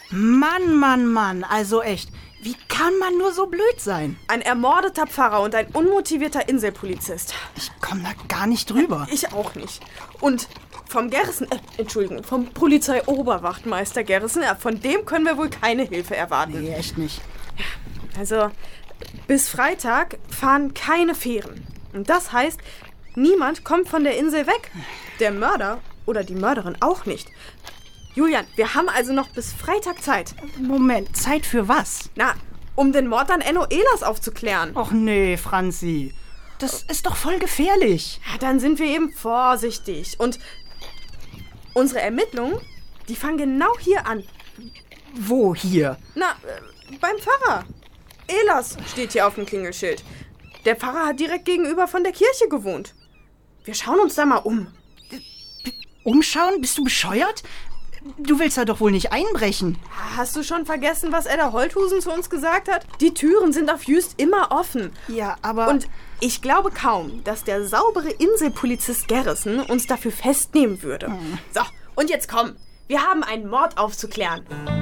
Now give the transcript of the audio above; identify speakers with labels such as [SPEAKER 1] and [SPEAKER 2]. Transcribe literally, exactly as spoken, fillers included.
[SPEAKER 1] Mann, Mann, Mann, also echt, wie kann man nur so blöd sein?
[SPEAKER 2] Ein ermordeter Pfarrer und ein unmotivierter Inselpolizist.
[SPEAKER 1] Ich komme da gar nicht drüber.
[SPEAKER 2] Ich auch nicht. Und vom Gerrissen, äh, Entschuldigung, vom Polizeioberwachtmeister Gerrissen, ja, von dem können wir wohl keine Hilfe erwarten.
[SPEAKER 1] Nee, echt nicht.
[SPEAKER 2] Also, bis Freitag fahren keine Fähren. Und das heißt, niemand kommt von der Insel weg. Der Mörder oder die Mörderin auch nicht. Julian, wir haben also noch bis Freitag Zeit.
[SPEAKER 1] Moment, Zeit für was?
[SPEAKER 2] Na, um den Mord an Enno Ehlers aufzuklären.
[SPEAKER 1] Och nee, Franzi. Das ist doch voll gefährlich.
[SPEAKER 2] Ja, dann sind wir eben vorsichtig. Und unsere Ermittlungen, die fangen genau hier an.
[SPEAKER 1] Wo hier?
[SPEAKER 2] Na, äh, beim Pfarrer. Ehlers steht hier auf dem Klingelschild. Der Pfarrer hat direkt gegenüber von der Kirche gewohnt. Wir schauen uns da mal um.
[SPEAKER 1] Umschauen? Bist du bescheuert? Du willst da doch wohl nicht einbrechen.
[SPEAKER 2] Hast du schon vergessen, was Edda Holthusen zu uns gesagt hat? Die Türen sind auf Jüst immer offen.
[SPEAKER 1] Ja, aber...
[SPEAKER 2] Und ich glaube kaum, dass der saubere Inselpolizist Gerrissen uns dafür festnehmen würde. Hm. So, und jetzt komm. Wir haben einen Mord aufzuklären.